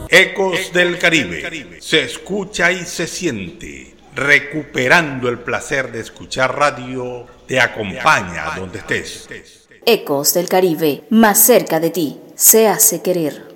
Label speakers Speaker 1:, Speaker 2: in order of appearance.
Speaker 1: Ecos del Caribe. Se escucha y se siente. Recuperando el placer de escuchar radio, te acompaña donde estés.
Speaker 2: Ecos del Caribe, más cerca de ti, se hace querer.